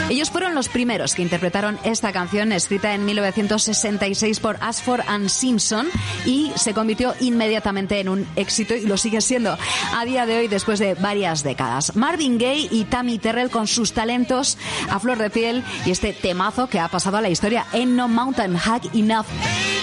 Ellos fueron los primeros que interpretaron esta canción, escrita en 1966 por Ashford and Simpson, y se convirtió inmediatamente en un éxito, y lo sigue siendo a día de hoy después de varias décadas. Marvin Gaye y Tammy Terrell con sus talentos a flor de piel y este temazo que ha pasado a la historia, Ain't No Mountain High Enough.